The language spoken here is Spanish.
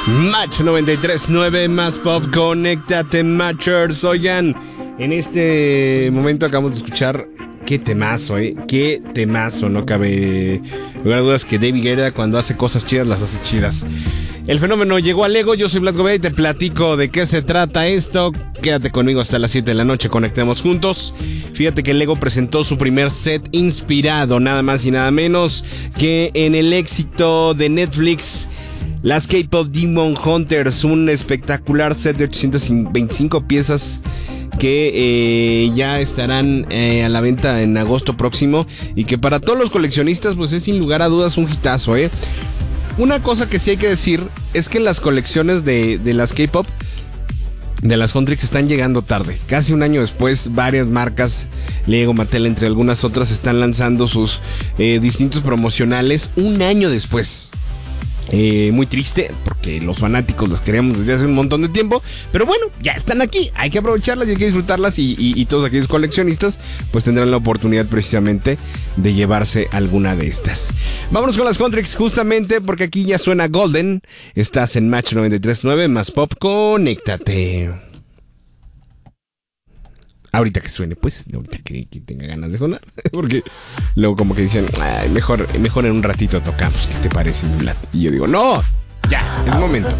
Match 93.9 más pop, conéctate Matchers. Oigan, en este momento acabamos de escuchar qué temazo, qué temazo. No cabe lugar a dudas que David Guetta cuando hace cosas chidas las hace chidas. El fenómeno llegó al Lego, yo soy Vlad Gobea y te platico de qué se trata esto. Quédate conmigo hasta las 7 de la noche, conectemos juntos. Fíjate que el Lego presentó su primer set inspirado, nada más y nada menos que en el éxito de Netflix Las K-Pop Demon Hunters, un espectacular set de 825 piezas que ya estarán a la venta en agosto próximo y que para todos los coleccionistas pues es sin lugar a dudas un hitazo. Una cosa que sí hay que decir es que las colecciones de las K-Pop, de las Huntrix, están llegando tarde. Casi un año después, varias marcas, Lego, Mattel, entre algunas otras, están lanzando sus distintos promocionales un año después. Muy triste porque los fanáticos las queríamos desde hace un montón de tiempo, pero bueno, ya están aquí, hay que aprovecharlas y hay que disfrutarlas y todos aquellos coleccionistas pues tendrán la oportunidad precisamente de llevarse alguna de estas. Vámonos con las Huntrix justamente porque aquí ya suena Golden. Estás en Match 93.9 más pop, conéctate. Ahorita que suene, pues, ahorita que tenga ganas de sonar. Porque luego como que dicen, mejor en un ratito tocamos. ¿Qué te parece, mi Vlad? Y yo digo, no, ya, es momento.